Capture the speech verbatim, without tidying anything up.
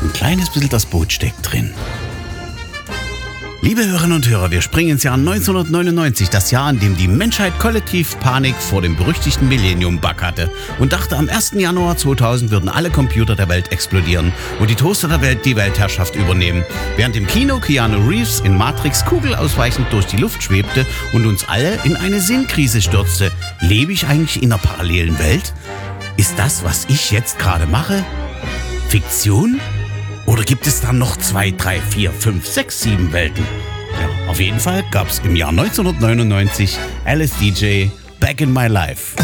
ein kleines bisschen das Boot steckt drin. Liebe Hörerinnen und Hörer, wir springen ins Jahr neunzehnhundertneunundneunzig, das Jahr, in dem die Menschheit kollektiv Panik vor dem berüchtigten Millennium-Bug hatte und dachte, am ersten Januar zweitausend würden alle Computer der Welt explodieren und die Toaster der Welt die Weltherrschaft übernehmen. Während im Kino Keanu Reeves in Matrix kugelausweichend durch die Luft schwebte und uns alle in eine Sinnkrise stürzte. Lebe ich eigentlich in einer parallelen Welt? Ist das, was ich jetzt gerade mache, Fiktion? Oder gibt es dann noch zwei, drei, vier, fünf, sechs, sieben Welten? Ja, auf jeden Fall gab es im Jahr neunzehnhundertneunundneunzig L S D J Back in My Life.